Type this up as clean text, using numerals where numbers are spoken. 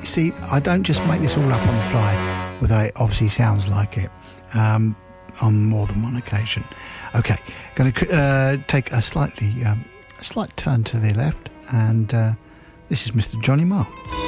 see, I don't just make this all up on the fly, although it obviously sounds like it on more than one occasion. Okay, going to take a slight turn to the left, and this is Mr. Johnny Marr.